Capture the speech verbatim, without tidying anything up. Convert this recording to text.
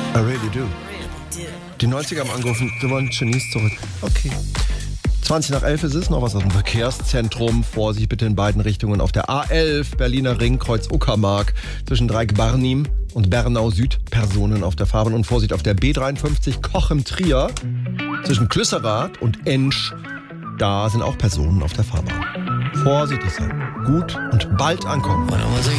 I really do. Die neunziger haben angerufen, sie wollen Genies zurück. Okay. zwanzig nach elf ist es, noch was aus dem Verkehrszentrum. Vorsicht bitte in beiden Richtungen auf der A elf, Berliner Ring, Kreuz Uckermark. Zwischen Dreieck-Barnim und Bernau Süd Personen auf der Fahrbahn. Und Vorsicht auf der B dreiundfünfzig, Cochem-Trier. Zwischen Klüsserath und Ensch, da sind auch Personen auf der Fahrbahn. Vorsichtig sein, gut und bald ankommen.